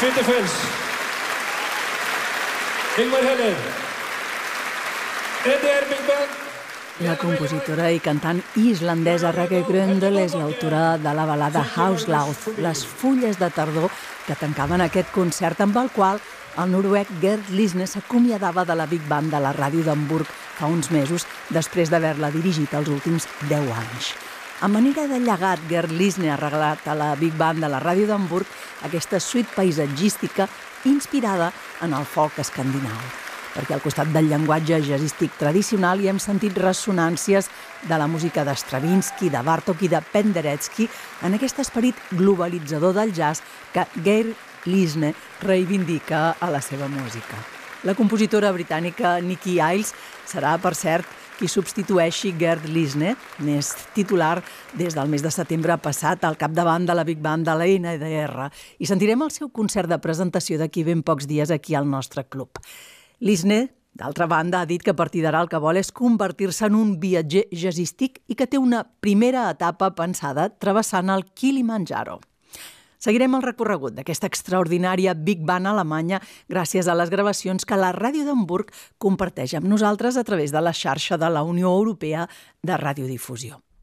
Defense. Ingmar Heller. NDR Big Band. La compositora i cantant islandesa Rage Grøndal és l'autora de la balada Hauslauf, les fulles de tardor, que tancaven aquest concert amb el qual el noruec Gerd Lisne s'acomiadava de la Big Band de la ràdio d'Hamburg fa uns mesos, després d'haver-la dirigit els últims 10 anys. A manera de llegat, Gerd Lisne ha regalat a la Big Band de la ràdio d'Hamburg aquesta suite paisatgística inspirada en el folk escandinau, perquè al costat del llenguatge jazzístic tradicional hi hem sentit ressonàncies de la música de Stravinsky, de Bartók i de Penderecki en aquest esperit globalitzador del jazz que Gerd Lisne reivindica a la seva música. La compositora britànica Nicky Iles serà, per cert, qui substitueixi Gerd Lisne, n'és titular des del mes de setembre passat al capdavant de la Big Band de la NDR, i sentirem el seu concert de presentació d'aquí ben pocs dies aquí al nostre club. Lisne, d'altra banda, ha dit que a partir d'ara el que vol és convertir-se en un viatger jazzístic i que té una primera etapa pensada travessant el Kilimanjaro. Seguirem el recorregut d'aquesta extraordinària Big Band alemanya gràcies a les gravacions que la Ràdio d'Hamburg comparteix amb nosaltres a través de la xarxa de la Unió Europea de Radiodifusió.